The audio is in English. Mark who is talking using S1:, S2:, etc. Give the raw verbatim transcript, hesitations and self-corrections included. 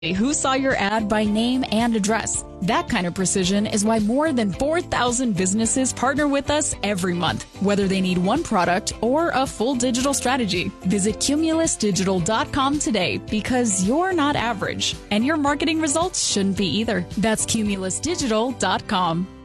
S1: who saw your ad by name and address. That kind of precision is why more than four thousand businesses partner with us every month, whether they need one product or a full digital strategy. Visit Cumulus Digital dot com today because you're not average, and your marketing results shouldn't be either. That's Cumulus Digital dot com.